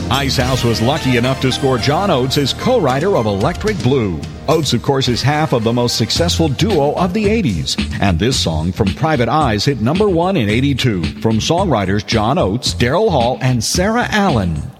Icehouse was lucky enough to score John Oates as co-writer of Electric Blue. Oates, of course, is half of the most successful duo of the 80s. And this song from Private Eyes hit number 1 in '82 from songwriters John Oates, Daryl Hall, and Sarah Allen.